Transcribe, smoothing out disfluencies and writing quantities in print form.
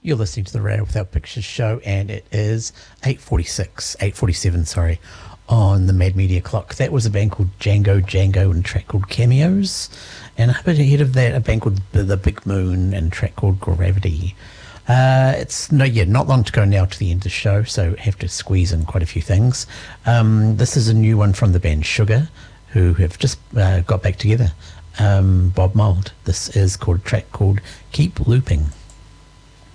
You're listening to the Radio Without Pictures show, and it is 8:47, sorry, on the Mad Media clock. That was a band called Django and a track called Cameos, and a bit ahead of that, a band called The Big Moon and a track called Gravity. It's not long to go now to the end of the show, so have to squeeze in quite a few things. This is a new one from the band Sugar, who have just got back together. Bob Mould. This is called a track called Keep Looping.